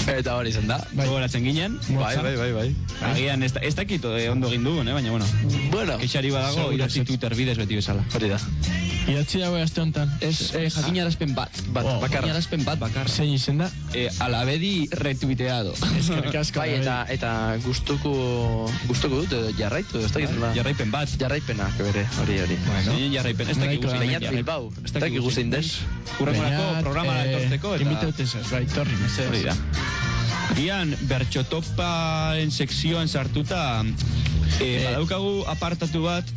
Eta hori zen da. Gogoratzen ginen. Bai. Agian ez dakit ondo egin dugun, baina bueno. Keixari badago idatzi Twitter bidez beti bezala. Hori da. Idatzi dago aste honetan. Ez jakinarazpen bat. Jakinarazpen bat bakar. Zein izen da? Alabedi retuiteado. Bai, eta gustuko dut, jarraitu, ez dakit. Jarraipen bat. Jarraipena, bere, hori. Zein jarraipen, ez dakit guzin. Bainat Bilbao, ez dakit guzin den. Urrengorako programa etortzeko. Invitautezaz, bai, torri, mesedez. Hori da. Gian, bertxotoparen sekzioan sartuta, badaukagu apartatu bat,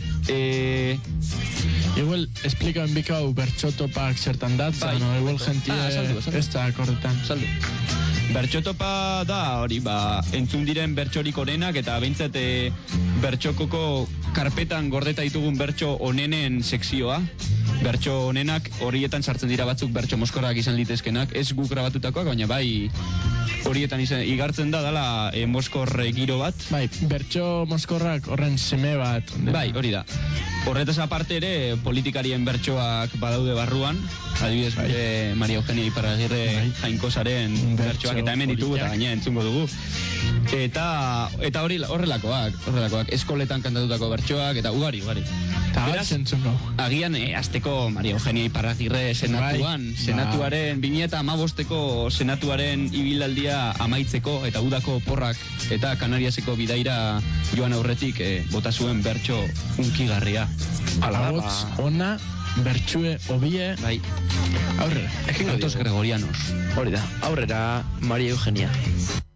igual, explikauen bikau bertxotopak zertan datzan, igual jentie ez da akordetan. Saldu. Bertxotopa da, hori, entzun diren bertxorik onenak, eta behintzat bertxokoko karpetan gordeta ditugun bertxo onenen sekzioa. Bertxo onenak horietan sartzen dira batzuk bertxo moskorrak izan litezkenak, ez guk grabatutakoak, baina bai horietan igartzen da dala moskor giro bat. Bai, bertxo moskorrak horren seme bat. Bai, hori da. Horretaz aparte ere politikarien bertxoak badaude barruan, adibidez Maria Eugenia Iparragirre Jainkosaren bertxoak, eta hemen ditugu eta gaina entzungo dugu. Eta horrelakoak, eskoletan kantatutako bertxoak, eta ugari. Beraz, agian azteko Maria Eugenia Iparragirre senatuaren 2015ko senatuaren ibilaldia amaitzeko eta udako porrak eta Kanariaseko bidaira joan aurretik bota zuen bertso unkigarria. Alabotz, ona, bertxue, obie. Bai. Aurrera. Gatos Gregorianos. Hori da. Aurrera, Maria Eugenia.